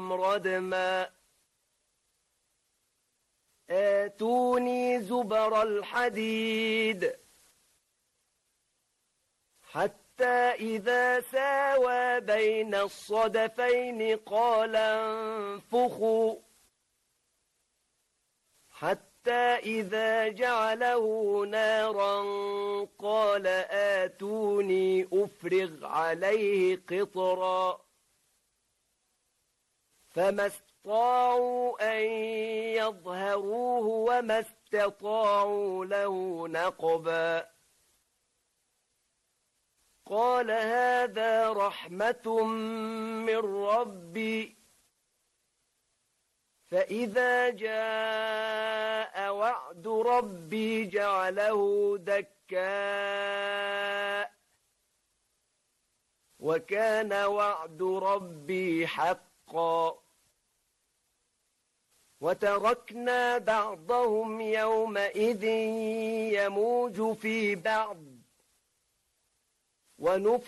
ردما آتوني زبر الحديد حتى إذا ساوى بين الصدفين قال انفخوا حتى إذا جعله نارا قال آتوني أفرغ عليه قطرا فما استطاعوا أن يظهروه وما استطاعوا له نقبا قال هذا رحمة من ربي فإذا جاء وعد ربي جعله دكاء وكان وعد ربي حقا وتركنا بعضهم يومئذ يموج في بعض